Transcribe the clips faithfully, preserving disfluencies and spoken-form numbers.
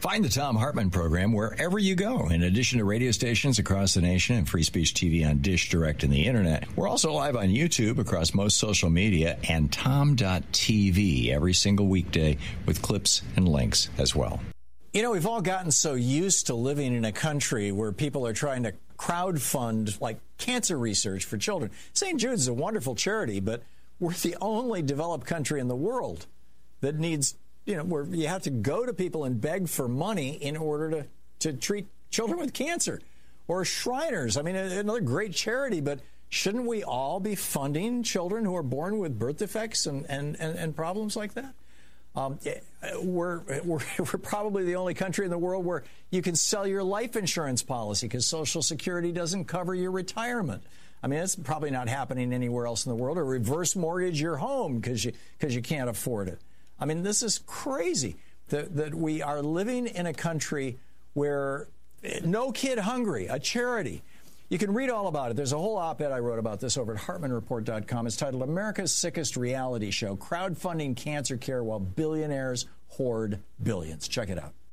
Find the Thom Hartmann program wherever you go. In addition to radio stations across the nation and Free Speech T V on Dish Direct and the Internet, we're also live on YouTube across most social media and tom dot t v every single weekday with clips and links as well. You know, we've all gotten so used to living in a country where people are trying to crowdfund, like, cancer research for children. Saint Jude's is a wonderful charity, but we're the only developed country in the world that needs, you know, where you have to go to people and beg for money in order to, to treat children with cancer. Or Shriners, I mean, another great charity, but shouldn't we all be funding children who are born with birth defects and, and, and, and problems like that? Um, we're, we're, we're probably the only country in the world where you can sell your life insurance policy because Social Security doesn't cover your retirement. I mean, it's probably not happening anywhere else in the world. Or reverse mortgage your home because you, because you can't afford it. I mean, this is crazy that, that we are living in a country where No Kid Hungry, a charity. You can read all about it. There's a whole op-ed I wrote about this over at Hartman Report dot com. It's titled America's Sickest Reality Show, Crowdfunding Cancer Care While Billionaires Hoard Billions. Check it out.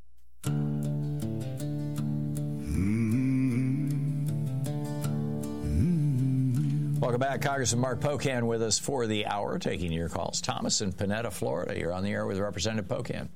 Welcome back. Congressman Mark Pocan with us for the hour, taking your calls. Thomas in Panetta, Florida. You're on the air with Representative Pocan.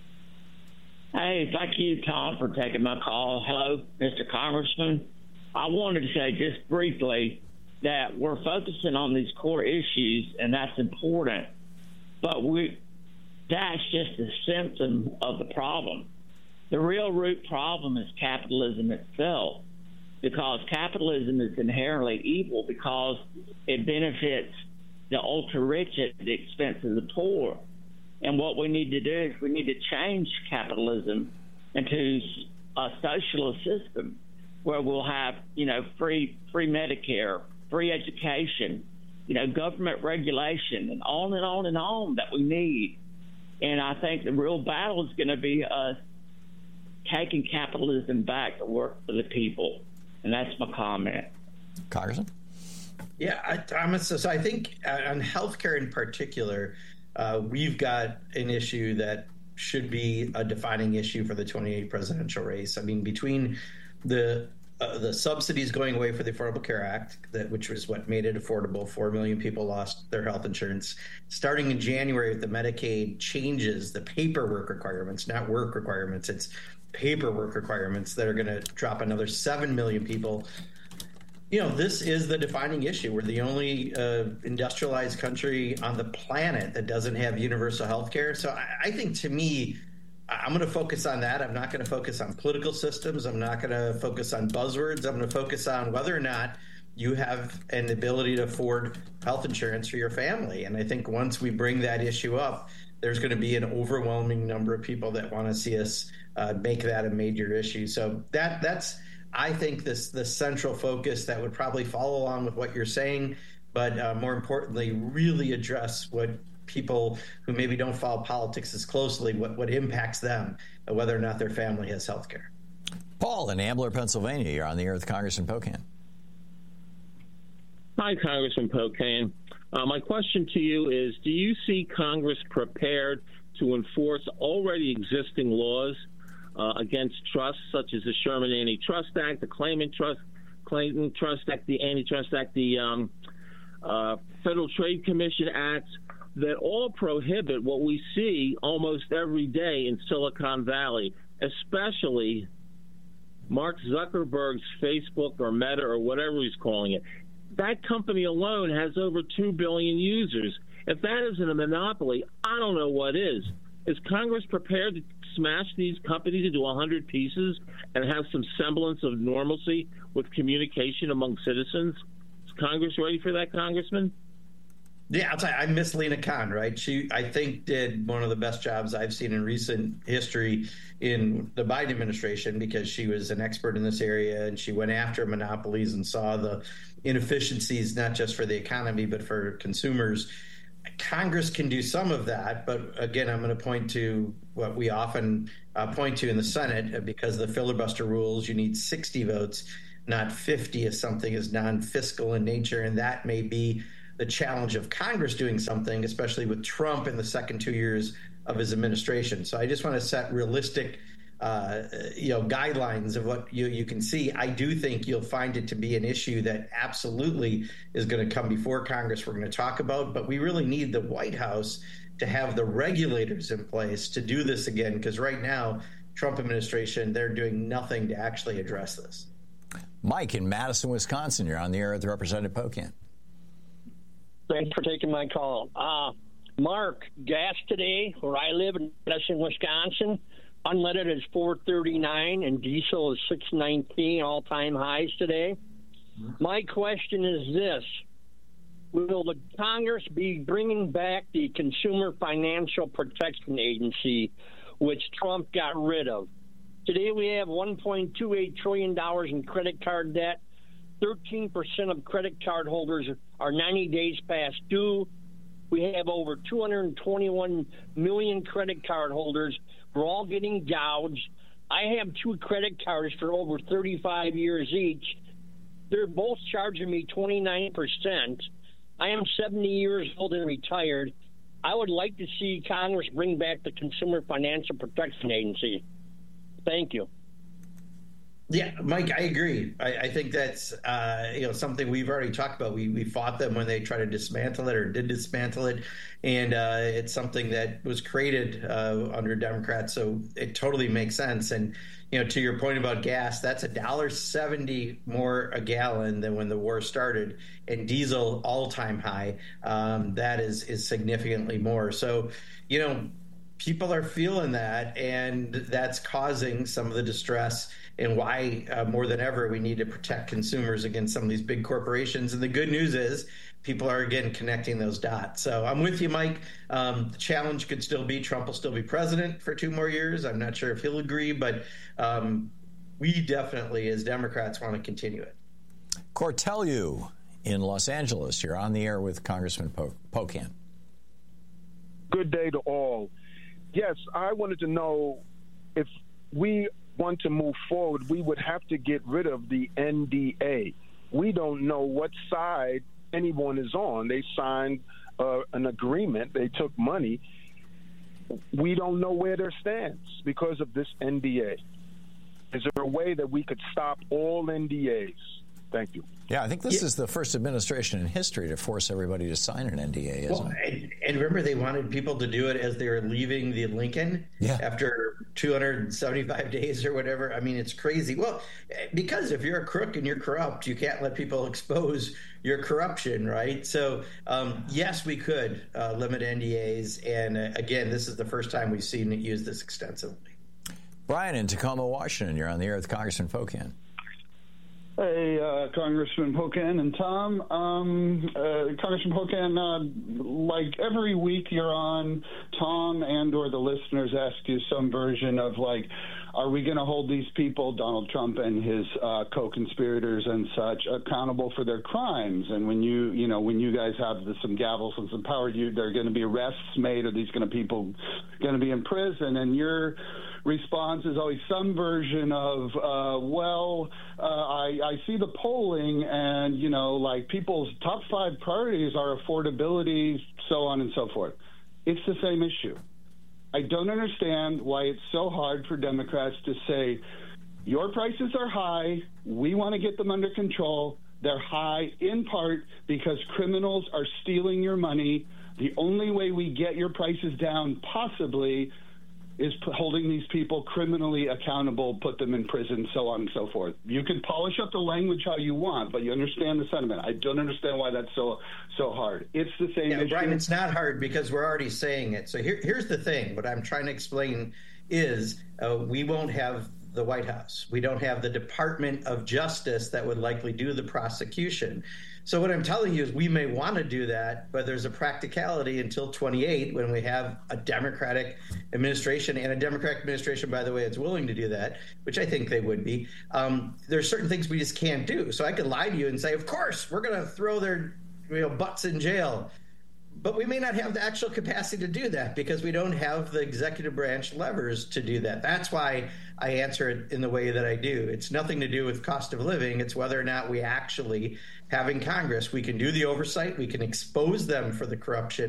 Hey, thank you, Tom, for taking my call. Hello, Mister Congressman. I wanted to say just briefly that we're focusing on these core issues, and that's important. But we that's just a symptom of the problem. The real root problem is capitalism itself, because capitalism is inherently evil because it benefits the ultra-rich at the expense of the poor. And what we need to do is we need to change capitalism into a socialist system where we'll have, you know, free free Medicare, free education, you know, government regulation, and on and on and on that we need. And I think the real battle is going to be us taking capitalism back to work for the people. And that's my comment. Congressman? Yeah, I, Thomas, so I think on healthcare in particular, uh, we've got an issue that should be a defining issue for the twenty-eight presidential race. I mean, between the uh, the subsidies going away for the Affordable Care Act, that which was what made it affordable, four million people lost their health insurance. Starting in January with the Medicaid changes, the paperwork requirements, not work requirements, it's paperwork requirements that are going to drop another seven million people. You know, this is the defining issue. We're the only uh, industrialized country on the planet that doesn't have universal health care. So I, I think, to me, I'm going to focus on that. I'm not going to focus on political systems. I'm not going to focus on buzzwords. I'm going to focus on whether or not you have an ability to afford health insurance for your family. And I think once we bring that issue up, there's going to be an overwhelming number of people that want to see us uh, make that a major issue. So that that's, I think, this the central focus that would probably follow along with what you're saying, but uh, more importantly, really address what people who maybe don't follow politics as closely, what, what impacts them, whether or not their family has health care. Paul in Ambler, Pennsylvania. You're on the air with Congressman Pocan. Hi, Congressman Pocan. Uh, my question to you is, do you see Congress prepared to enforce already existing laws uh, against trusts, such as the Sherman Antitrust Act, the Clayton Trust, Clayton Trust Act, the Antitrust Act, the um, uh, Federal Trade Commission Acts, that all prohibit what we see almost every day in Silicon Valley, especially Mark Zuckerberg's Facebook or Meta or whatever he's calling it. That company alone has over two billion users. If that isn't a monopoly, I don't know what is. Is Congress prepared to smash these companies into one hundred pieces and have some semblance of normalcy with communication among citizens? Is Congress ready for that, Congressman? Yeah, I'll tell you, I miss Lena Khan, right? She, I think, did one of the best jobs I've seen in recent history in the Biden administration, because she was an expert in this area and she went after monopolies and saw the inefficiencies, not just for the economy, but for consumers. Congress can do some of that, but again, I'm going to point to what we often uh, point to in the Senate. Because of the filibuster rules, you need sixty votes, not fifty, if something is non-fiscal in nature, and that may be the challenge of Congress doing something, especially with Trump in the second two years of his administration. So I just want to set realistic uh, you know, guidelines of what you, you can see, I do think you'll find it to be an issue that absolutely is going to come before Congress. We're going to talk about, but we really need the White House to have the regulators in place to do this again, because right now, Trump administration, they're doing nothing to actually address this. Mike in Madison, Wisconsin, you're on the air with Representative Pocan. Thanks for taking my call. Uh, Mark, gas today, where I live in Madison, Wisconsin, unleaded is four thirty-nine and diesel is six nineteen, all-time highs today. My question is this. Will the Congress be bringing back the Consumer Financial Protection Agency, which Trump got rid of? Today we have one point two eight trillion dollars in credit card debt. thirteen percent of credit card holders are ninety days past due. We have over two hundred twenty-one million credit card holders. We're all getting gouged. I have two credit cards for over thirty-five years each. They're both charging me twenty-nine percent. I am seventy years old and retired. I would like to see Congress bring back the Consumer Financial Protection Agency. Thank you. Yeah, Mike, I agree. I, I think that's uh, you know something we've already talked about. We we fought them when they tried to dismantle it or did dismantle it, and uh, it's something that was created uh, under Democrats, so it totally makes sense. And you know, to your point about gas, that's a dollar seventy more a gallon than when the war started, and diesel all-time high. Um, that is is significantly more. So, you know, people are feeling that, and that's causing some of the distress. And why, uh, more than ever, we need to protect consumers against some of these big corporations. And the good news is people are, again, connecting those dots. So I'm with you, Mike. Um, the challenge could still be Trump will still be president for two more years. I'm not sure if he'll agree, but um, we definitely, as Democrats, want to continue it. Cortelu in Los Angeles, you're on the air with Congressman po- Pocan. Good day to all. Yes, I wanted to know if we want to move forward, we would have to get rid of the N D A. We don't know what side anyone is on. They signed uh, an agreement. They took money. We don't know where their stands because of this N D A. Is there a way that we could stop all N D As? Thank you. Yeah, I think this yeah. is the first administration in history to force everybody to sign an N D A, isn't well, it? And, and remember, they wanted people to do it as they were leaving the Lincoln yeah. after two hundred seventy-five days or whatever. I mean, it's crazy. Well, because if you're a crook and you're corrupt, you can't let people expose your corruption, right? So, um, yes, we could uh, limit N D As. And uh, again, this is the first time we've seen it used this extensively. Brian in Tacoma, Washington, you're on the air with Congressman Pocan. Hey, uh, Congressman Pocan and Tom. Um, uh, Congressman Pocan, uh, like every week you're on, Tom and or the listeners ask you some version of like, are we going to hold these people, Donald Trump and his uh, co-conspirators and such, accountable for their crimes? And when you, you know, when you guys have the, some gavels and some power, you, there are going to be arrests made. Are these going to people going to be in prison? And your response is always some version of, uh, well, uh, I, I see the polling and, you know, like people's top five priorities are affordability, so on and so forth. It's the same issue. I don't understand why it's so hard for Democrats to say, your prices are high, we want to get them under control. They're high in part because criminals are stealing your money. The only way we get your prices down, possibly, is holding these people criminally accountable, put them in prison, so on and so forth. You can polish up the language how you want, but you understand the sentiment. I don't understand why that's so so hard. It's the same yeah, issue. Brian, it's not hard because we're already saying it. So here, here's the thing. What I'm trying to explain is uh, we won't have the White House. We don't have the Department of Justice that would likely do the prosecution. So what I'm telling you is we may want to do that, but there's a practicality until twenty-eight when we have a Democratic administration, and a Democratic administration, by the way, is willing to do that, which I think they would be. Um, there's certain things we just can't do. So I could lie to you and say, of course, we're going to throw their you know, butts in jail. But we may not have the actual capacity to do that because we don't have the executive branch levers to do that. That's why I answer it in the way that I do. It's nothing to do with cost of living. It's whether or not we actually have in Congress, we can do the oversight, we can expose them for the corruption,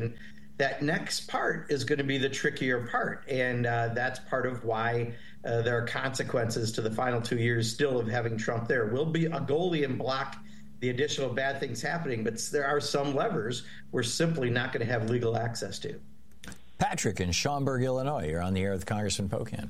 that next part is going to be the trickier part. And uh, that's part of why uh, there are consequences to the final two years still of having Trump there. We'll be a goalie and block the additional bad things happening, but there are some levers we're simply not going to have legal access to. Patrick in Schaumburg, Illinois. You're on the air with Congressman Pocan.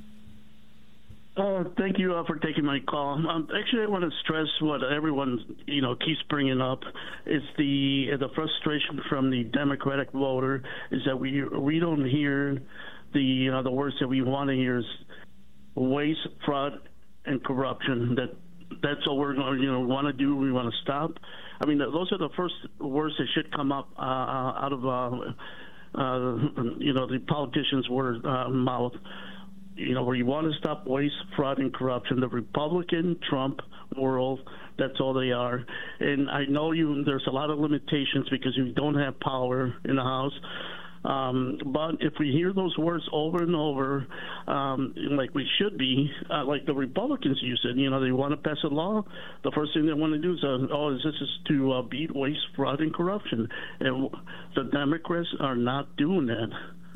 Uh, thank you uh, for taking my call. Um, actually, I want to stress what everyone, you know, keeps bringing up. It's the the frustration from the Democratic voter is that we we don't hear the uh, the words that we want to hear is waste, fraud, and corruption. That that's all we're going, you know, want to do. We want to stop. I mean, those are the first words that should come up uh, out of uh, uh, you know the politicians' word uh, mouth. You know, where you want to stop waste, fraud, and corruption. The Republican Trump world, that's all they are. And I know you. There's a lot of limitations because you don't have power in the House. Um, but if we hear those words over and over, um, like we should be, uh, like the Republicans use it, you know, they want to pass a law. The first thing they want to do is, uh, oh, this is to uh, beat waste, fraud, and corruption. And the Democrats are not doing that.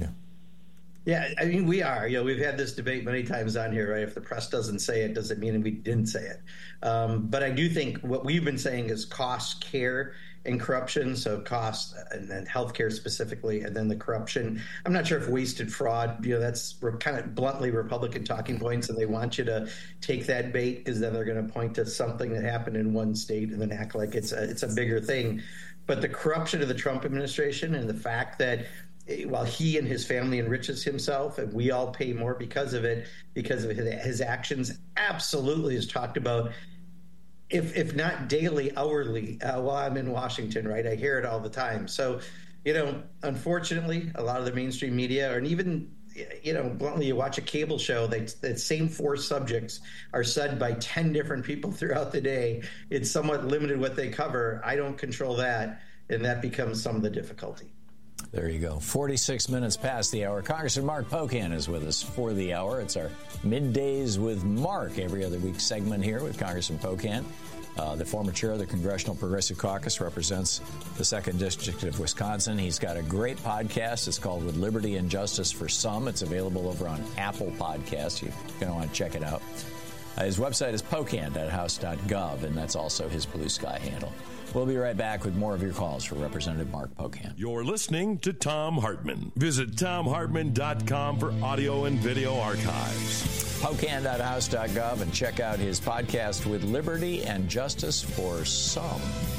Yeah, I mean, we are. You know, we've had this debate many times on here, right? If the press doesn't say it, doesn't mean we didn't say it. Um, but I do think what we've been saying is cost, care, and corruption. So cost and then healthcare specifically, and then the corruption. I'm not sure if wasted fraud, you know, that's kind of bluntly Republican talking points, and they want you to take that bait because then they're going to point to something that happened in one state and then act like it's a, it's a bigger thing. But the corruption of the Trump administration and the fact that while he and his family enriches himself and we all pay more because of it, because of his actions, absolutely is talked about, if if not daily, hourly, uh, while I'm in Washington, right? I hear it all the time. So, you know, unfortunately, a lot of the mainstream media, and even, you know, bluntly, you watch a cable show, they, the same four subjects are said by ten different people throughout the day. It's somewhat limited what they cover. I don't control that, and that becomes some of the difficulty. There you go. forty-six minutes past the hour. Congressman Mark Pocan is with us for the hour. It's our Middays with Mark, every other week segment here with Congressman Pocan. Uh, the former chair of the Congressional Progressive Caucus, represents the second District of Wisconsin. He's got a great podcast. It's called With Liberty and Justice for Some. It's available over on Apple Podcasts. You're going to want to check it out. Uh, his website is pocan dot house dot gov, and that's also his Blue Sky handle. We'll be right back with more of your calls for Representative Mark Pocan. You're listening to Thom Hartmann. Visit thom hartmann dot com for audio and video archives. pocan dot house dot gov, and check out his podcast With Liberty and Justice for Some.